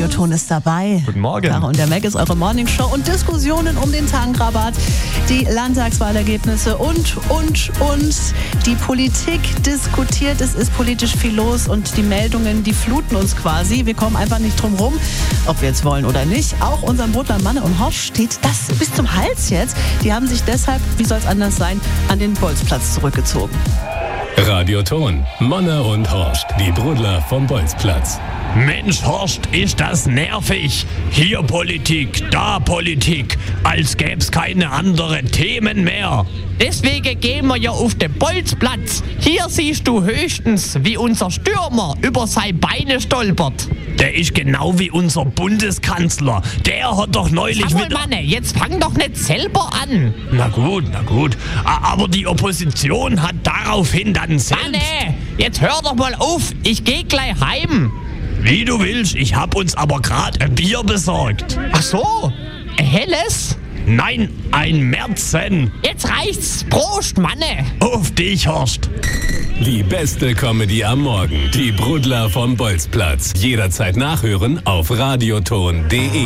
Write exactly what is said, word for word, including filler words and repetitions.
Radioton ist dabei. Guten Morgen. Caro und der Mac ist eure Morningshow und Diskussionen um den Tankrabatt, die Landtagswahlergebnisse und, und, und. Die Politik diskutiert, es ist politisch viel los und die Meldungen, die fluten uns quasi. Wir kommen einfach nicht drum rum, ob wir jetzt wollen oder nicht. Auch unserem Brotler Manne und Horst steht das bis zum Hals jetzt. Die haben sich deshalb, wie soll es anders sein, an den Bolzplatz zurückgezogen. Radioton, Manne und Horst, die Brudler vom Bolzplatz. Mensch, Horst, ist das nervig. Hier Politik, da Politik, als gäb's keine anderen Themen mehr. Deswegen gehen wir ja auf den Bolzplatz. Hier siehst du höchstens, wie unser Stürmer über seine Beine stolpert. Der ist genau wie unser Bundeskanzler. Der hat doch neulich Sag mal, wieder... Manne, jetzt fang doch nicht selber an. Na gut, na gut. A- Aber die Opposition hat daraufhin dann selbst... Manne, jetzt hör doch mal auf. Ich geh gleich heim. Wie du willst, ich hab uns aber gerade ein Bier besorgt. Ach so, ein helles? Nein, ein Märzen. Jetzt reicht's. Prost, Manne. Auf dich, Horst. Die beste Comedy am Morgen, die Brudler vom Bolzplatz. Jederzeit nachhören auf radioton punkt de.